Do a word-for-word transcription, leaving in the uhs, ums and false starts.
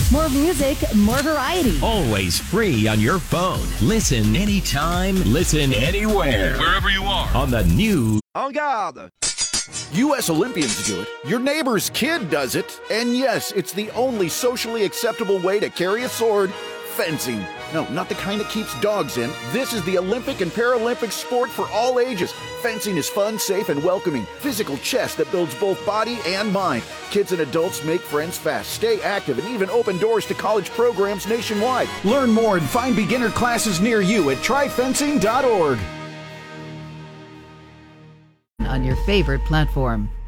More music, more variety. Always free on your phone. Listen anytime, listen anywhere. Wherever you are. On the new En garde! U S Olympians do it. Your neighbor's kid does it. And yes, it's the only socially acceptable way to carry a sword. Fencing. No, not the kind that keeps dogs in. This is the Olympic and Paralympic sport for all ages. Fencing is fun, safe, and welcoming. Physical chess that builds both body and mind. Kids and adults make friends fast, stay active, and even open doors to college programs nationwide. Learn more and find beginner classes near you at try fencing dot org. On your favorite platform.